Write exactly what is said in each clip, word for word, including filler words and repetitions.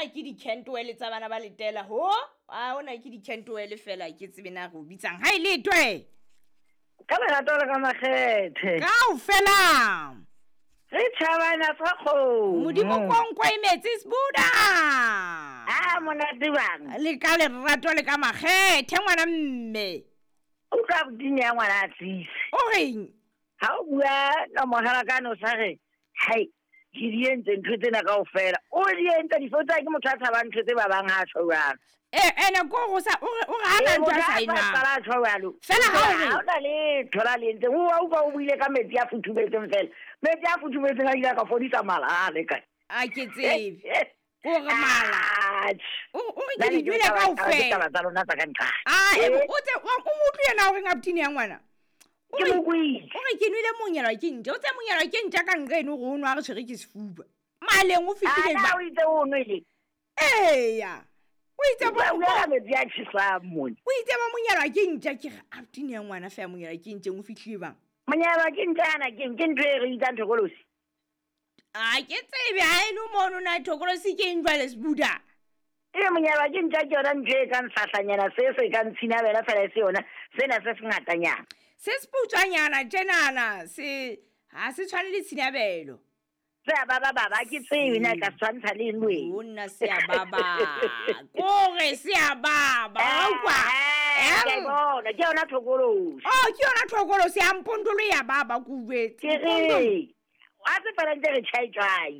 ona ke di-cantwell tsa bana ba letela ho a ona ke di-cantwell fela ke tsebe na go bitsang ha ile twe ka lerato le ka makgethe kaofela re tšhabana tsa kgomo modimo konkwa e metsi sebuda a monate bang le ka lerato le ka makgethe ngwana mme o ka boding ya ngwana a tlise o reng ha o bua ka mogala ka no sa re hai ke di entse ntho tsena kaofela o di entse di fotsa ke motho a tshabang ntho tse ba bang ha tshwarang eh ene ko go sa o ga ana ntwa sa ina fela ha o na le thola le ntse o o ba o buile ka metsi a futhumetseng fela metsi a futhumetseng a ile ka fodisa mala a le kae a ke tsebe ko re mala o o ke di dile kaofela tsa lona tsa ka nqa ah e o tse o motho yena o re ngaptini ya ngwana ke mo bui o re ke nwile monyelo ke ntle o tse monyelo ke ntle ka nqeno go nwa re tshwere ke sefuba maleng o fitile ba a o itse o nwele eya o itse ba o ya me dia tshisa mone o itse ba monyelo ke ntle ke ngaptini ya ngwana fa monyelo ke ntle o fitlile bang monyelo ke ntana ke ke ntwe re itsa ntokolosi a ke tsebe ha e no mono na thokolosi ke ntwa le sebuda e monyelo ke ntja ke yona ntwe ka nsahlanyana se se ka ntshina bela fela se yona sena se sengatanyana se seputswanyana tjenana se ha se tshwane le tshinabelo se a baba baba ke tsebe na ka tshwantsha le lwe o nna se a baba kore se a baba kwa ke bona ke yona thokolosi oh ke yona thokolosi ya mpondolo ya baba kubetse ke re wa se fela ntse re chai chai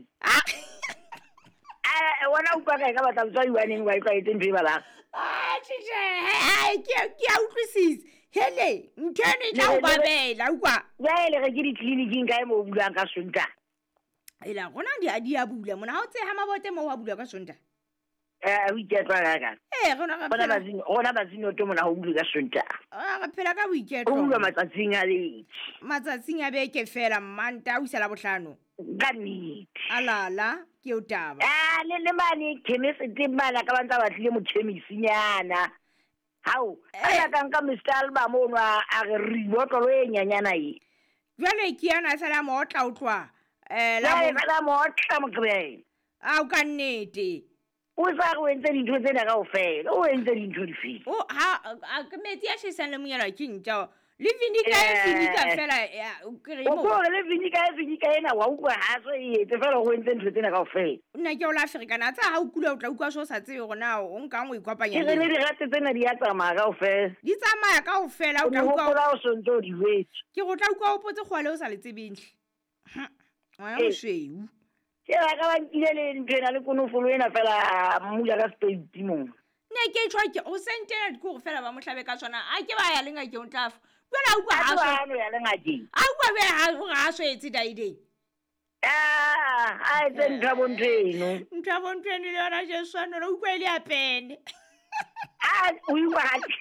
eh wona o ka ka batla tswa iwaneng wa ikwa etse ntwe ba la ah tshije ai ke ke a utlwisisa hele ntene tla o babela ukwa ya ile re ke di clinicing ka mo bulang ka sonta ela gona di a di a bula mona ha o tse ha mabote mo wa bula ka sonta eh o iketla ga ka eh gona ga bona bazini gona bazini o to mona ho bula ka sonta ah ga phela ka boiketlo o bula matsatsing a le matsatsing a beke fela manta o isela bohlano ka nnete alala ke o taba ah le le mane chemist mana ka bantsa ba tlile mo chemisinyana hao ana ka nka Mister Alba mo nwa a re ribotlo e nyanyana e jwale ke yana sala mo tla utlwa eh la la mo tla mo kre a o ka nnete o sa go entse dintho tsena ka ofela o entse dintho di fi o ha a ke metsi a shesang le monyela ke ntja le vinika e vinika fela o kre mo o le vinika e vinika ena wa utlwa ha so e etse fela go entse dintho tsena ka ofela nna ke o la Africana tsa ha o kula o tla ukwa so sa tsebe gona o nka ngwe ikopanya le le di rate tsena di ya tsamaya ka ofela di tsamaya ka ofela o tla ukwa o so ntse o di wetse ke go tla ukwa o potse kgwale o sa le tsebenhle wa o sheu ke ra ka ba ile le ntena le konofolo ena fela mmuja ka spade mo ne ke tshwa ke o sentela di go fela ba mohlabe ka tsona a ke ba ya lenga ke o tlafa bona o kwa ha so ya lenga ke a kwa be ha o ga so etsi daide ah ai tsen thabo nteno ntabo nteno le yona je swana lo kwa ile apene ah o iwa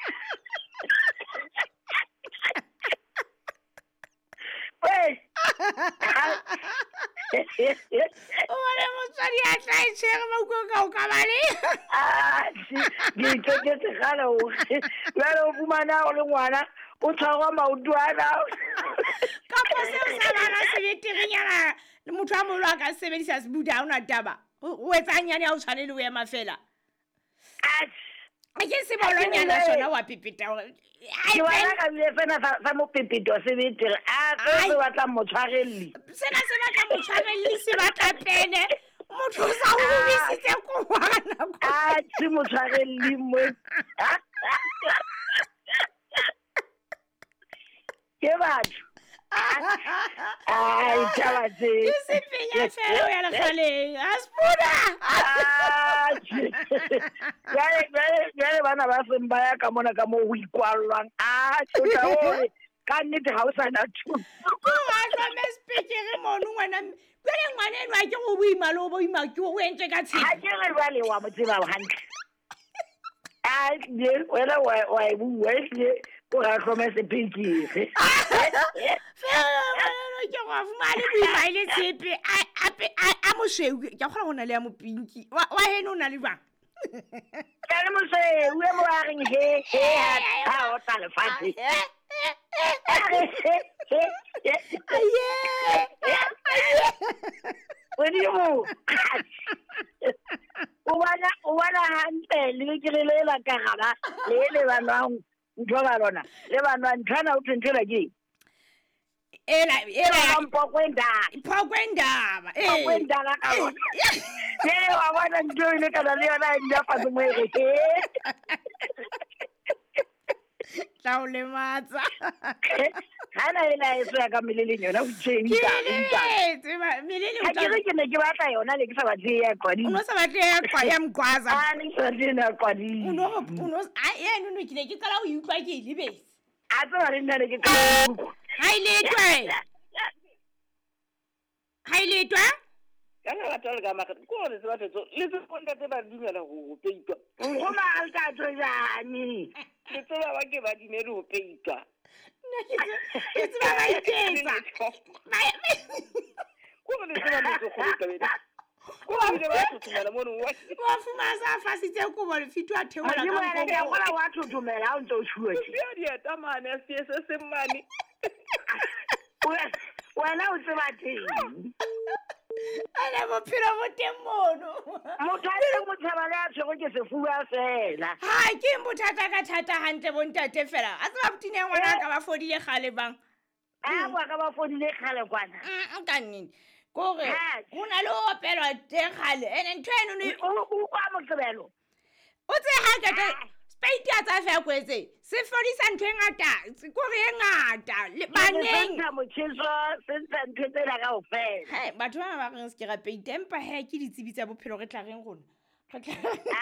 Wei Ore motswadi a tla e tshwere mo go ka o ka bale ah di ke ke te gala o la o fumana o le ngwana o tshwarwa maotwana ka pose o sa bana se beterenyana le motho a molo a ka sebedisa sebuda ona taba o etsanyane a o tshwane le o ema fela ah a ke se bolonyana sona wa pipita ke bona ka le fena fa mo pipito se betere a se batla motshwarelli sena se batla motshwarelli se batla pene motho sa o bisitse ko wana a se motshwarelli mo ke batho ai tawatse ke se penya fela ya le khaleng a spoda ya ya ya bana ba se mbaya ka mona ka mo o ikwalwang a tshota o ka nnete ha o sa na thu o ga tla me speaker mono ngwana kwele ngwana eno a ke go boima lo boima ke o entse ka tshi ha ke re ba le wa motseba wa hantle a le wena wa wa bu wese o ga tlhome se pinki fe ke go fumane boima ile tshepe a a mo sheu ke gona gona le ya mo pinki wa heno o na le bang ka le mo se o mo a reng he he ha o tla le fati aye, aye. Modimo o bona o bona hantle le ke le la ka gaba le le banang ntho ba lona le banang nthana o tshentela ke ela ela mpokwendaga phokwendaba eh pokwendaga ka bona ye wa bona ntho ile kana le yona nda fa mo e tla le matsa hana ela eso ya ka meleleng yona o tshedi ka tseba melele o tla ke ne ke batla yona le ke sa batle ya kwadi uno sa batle ya kwa ya mgwaza a ni sa dina kwadi uno uno a yena uno ke ne ke kala o utlwa ke lebese a tswa re nna le ke ka hai letwe hai letwe kana ga tla ga maka ko le se batho le se konta tse ba dumela go peitwa go ma alta tso jani le tseba ba ke ba dinele go peitwa ke tseba ba iketsa ko le tseba le go go bele ko le ba go tsumela mo no wa fumasa fasitse ko bo le fitwa theola ka go go gola wa thutumela o ntse o tshuwe ya dia tamane se se se mane wena o tseba teng ana bo philo bo temono motho a se mo tshaba le a tshego ke sefuwa fela ha ke mbothata ka thata hantle bontate fela a tsaba botine ngwana ka ba fodile gale bang a bua ka ba fodile gale kwana ka nnete kore gona le opelwa teng gale ene ntho eno o kwa motsebelo o tse ha ka Speiti a tsa fa kwetse se fodisa ntho e ngata kore e ngata le baneng se motšheso se ntse ntho tse la ka o fela he batho ba ba reng se ke ga peite empa he ke ditsibitsa bophelo re tla reng gona re tla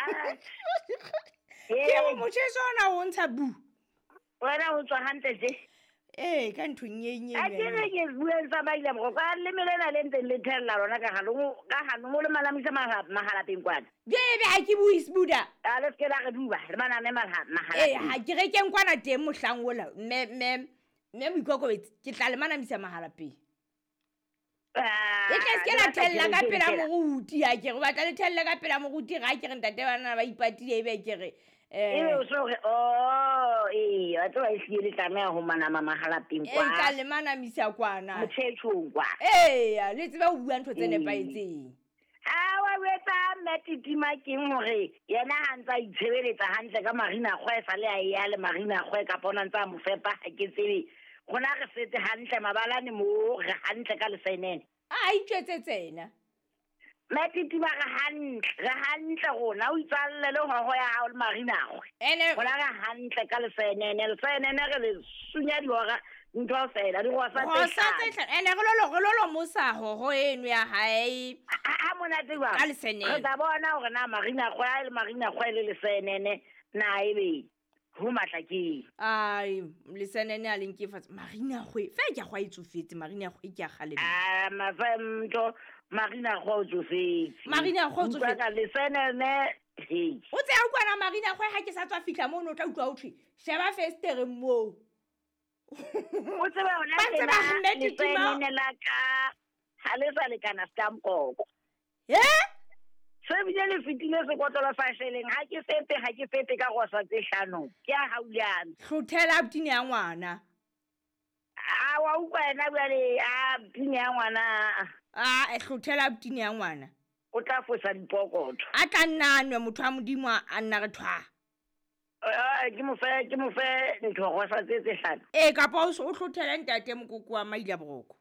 ke motšheso ona o ntsha bu wena o tswa hantle je eh ka ntho nyenye a ke re ke bueng sa ba ile go ka le melela le ntse le thella lona ka galo ka gano mo le malamisa mahala teng kwana bebe ha ke buis buda a le ke la re duba le mana ne mahala eh ha ke re keng kwana teng mohlang ola me me me boikokobetse ke tla le manamisa mahala pe e ke se ke la thella ka pela moruti ya ke re batla le thella ka pela moruti ga ke re ntate bana ba ipatile e be ke re eh o so re oh eh a tlo isi le tsamaya ho manama mahala ping kwa e tla le manamisa kwana mothetshong kwa eh ya le tseba o bua ntho tse nepaetseng a wa wetsa metitima keng hore yena ha ntsa itshebeletsa hantle ka marina kgwesa le a ya le marina kgwe ka bona ntsa mo fepa ha ke tsebe gona re setse hantle mabalane mo re hantle ka lesenene a itjetse tsena metitima ga hantle ga hantle gona o itsalle le go ya ha le marina kgwe ene gona ga hantle ka lesenene lesenene re le sunya diora ntho fela di go sa tsetla ene go lo go lo mo sa ho ho eno ya hae a mona tsewa ka lesenene re ta bona gore na marina kgwe le marina kgwe le lesenene na ebe ho matla ke ai lesenene a leng ke fatsa marina kgwe fe ke gwa itsofetse marina kgwe ke a gale a ma femto marina kgwe o tsofetse marina kgwe o tsofetse ka lesenene hey o tse a kwana marina kgwe ha ke sa tswa fitla mo no tla utlwa o thwe sheba festere mo o tseba ona le lesenene la ka ha le sa le kana stamkoko eh se bile le fitile se kotlo sa sheleng ha ke fete ha ke fete ka go sa tse hlano ke a hauliana hlothela botini ya ngwana a wa ukwena bjale a botini ya ngwana a e hlothela botini ya ngwana o tla fosa dipokotho a tla nnanwe motho a modimo a nna re thwa a ke mo fe ke mo fe ntho go sa tse tse hlano e ka pa o hlothela ntate mokoko wa maila boroko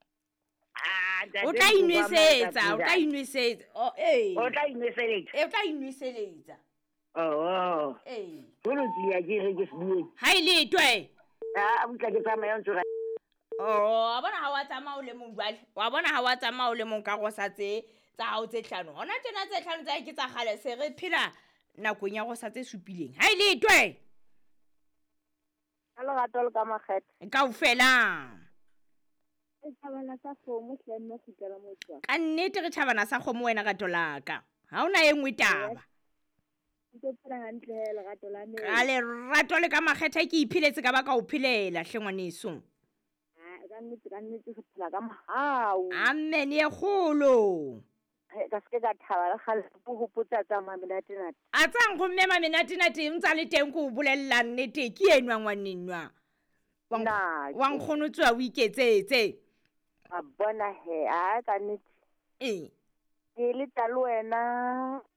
o tla inwesetsa o tla inwesetsa o eh o tla inwesetsa e o tla inwesetsa oh eh bolo dia ke re ke sebue ha ile twe a butla ke tsamaya ntse oh a bona ha wa tsamaya o le mong jwale wa bona ha wa tsamaya o le mong ka go sa tse tsa hao tse hlano hona tjena tse hlano tsa ke tsa gale se re phela nakong ya go sa tse supileng ha ile twe Hello gatol ka makgethe ka o fela e thabana sa fomo hle nna fitela motswa ka nnete re thabana sa kgomo wena ga tolaka ha ona engwe taba ke tsela hantle le gatolane ka le rato le ka makgethe ke iphiletse ka ba ka o phelela hlengwaneso a ka nnete ka nnete se phela ka mahau amen ye kholo ka se ka thaba le gale go hopotsa tsa mamenate nate a tsang go mmema menate nate ntsa le teng go bolella nnete ke enwa ngwanenwa na wa nkgono tswa o iketsetse a bona he a ka nnete ee ke le tla le wena